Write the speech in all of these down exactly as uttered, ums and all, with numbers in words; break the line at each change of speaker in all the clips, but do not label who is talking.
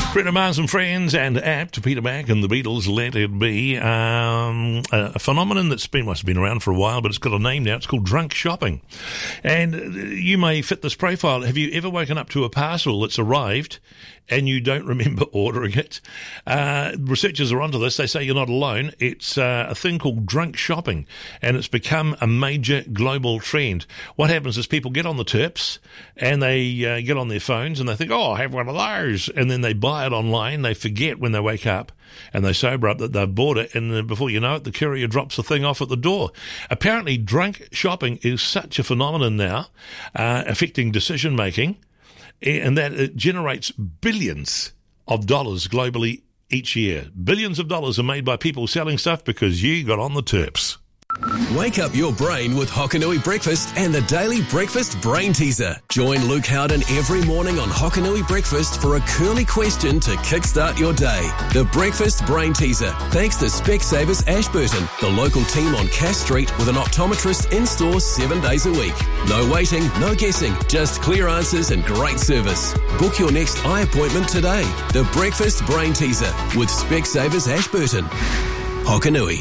Brenda Mars and Friends and Apt, Peter Mac and the Beatles, Let It Be. Um, a, a phenomenon that's been, must have been around for a while, but it's got a name now. It's called drunk shopping. And you may fit this profile. Have you ever woken up to a parcel that's arrived and you don't remember ordering it? Uh, researchers are onto this. They say you're not alone. It's uh, a thing called drunk shopping, and it's become a major global trend. What happens is people get on the terps and they uh, get on their phones and they think, oh, I have one of those. And then they buy it online. They forget when they wake up and they sober up that they've bought it. And then before you know it, the courier drops the thing off at the door. Apparently, drunk shopping is such a phenomenon now, uh, affecting decision making, and that it generates billions of dollars globally each year. Billions of dollars are made by people selling stuff because you got on the terps.
Wake up your brain with Hokanui Breakfast and the Daily Breakfast Brain Teaser. Join Luke Howden every morning on Hokanui Breakfast for a curly question to kickstart your day. The Breakfast Brain Teaser, thanks to Specsavers Ashburton, the local team on Cass Street with an optometrist in-store seven days a week. No waiting, no guessing, just clear answers and great service. Book your next eye appointment today. The Breakfast Brain Teaser with Specsavers Ashburton. Hokanui.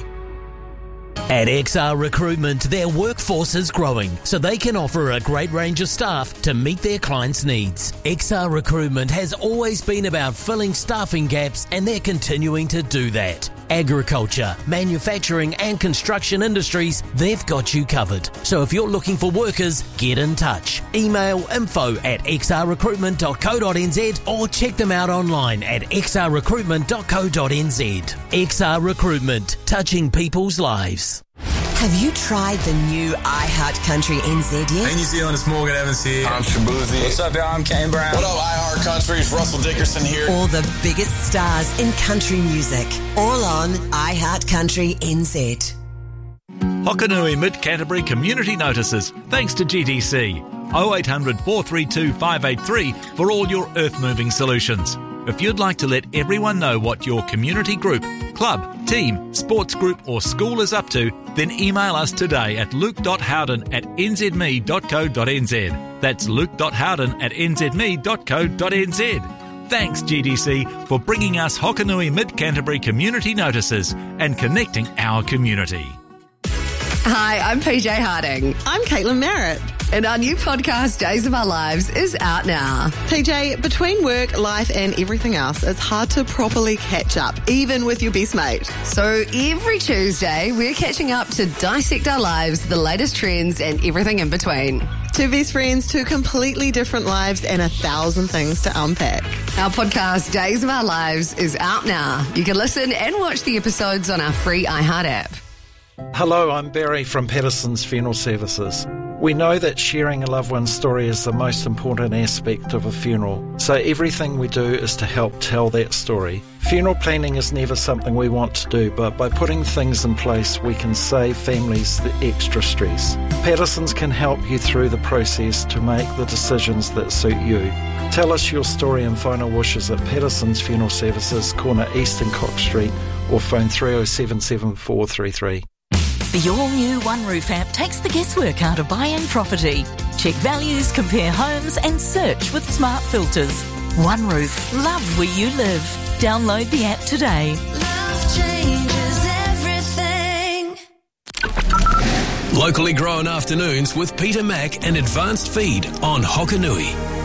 At X R Recruitment, their workforce is growing, so they can offer a great range of staff to meet their clients' needs. X R Recruitment has always been about filling staffing gaps, and they're continuing to do that. Agriculture, manufacturing and construction industries, they've got you covered. So if you're looking for workers, get in touch. Email info at x r recruitment dot co dot n z or check them out online at x r recruitment dot co dot n z. X R Recruitment, touching people's lives.
Have you tried the new iHeart Country N Z yet?
Hey New Zealand, it's Morgan Evans here.
I'm Shabuzi.
What's up, y'all? I'm Kane Brown.
What up, iHeart Country? It's Russell Dickerson here.
All the biggest stars in country music, all on iHeart Country N Z.
Hokanui Mid-Canterbury Community Notices, thanks to G D C. oh eight hundred, four three two, five eight three for all your earth-moving solutions. If you'd like to let everyone know what your community group, club, team, sports group or school is up to, then email us today at luke.howden at n z m e dot co dot n z. That's luke.howden at n z m e dot co dot n z. Thanks, G D C, for bringing us Hokanui Mid-Canterbury Community Notices and connecting our community.
Hi, I'm P J Harding.
I'm Caitlin Merritt.
And our new podcast, Days of Our Lives, is out now.
P J, between work, life and everything else, it's hard to properly catch up, even with your best mate.
So every Tuesday, we're catching up to dissect our lives, the latest trends and everything in between.
Two best friends, two completely different lives and a thousand things to unpack.
Our podcast, Days of Our Lives, is out now. You can listen and watch the episodes on our free iHeart app.
Hello, I'm Barry from Patterson's Funeral Services. We know that sharing a loved one's story is the most important aspect of a funeral, so everything we do is to help tell that story. Funeral planning is never something we want to do, but by putting things in place, we can save families the extra stress. Patterson's can help you through the process to make the decisions that suit you. Tell us your story and final wishes at Patterson's Funeral Services, corner East and Cox Street, or phone three oh seven seven four three three.
The all-new OneRoof app takes the guesswork out of buying property. Check values, compare homes and search with smart filters. OneRoof, love where you live. Download the app today.
Love changes everything.
Locally grown afternoons with Peter Mac and Advanced Feed on Hokanui.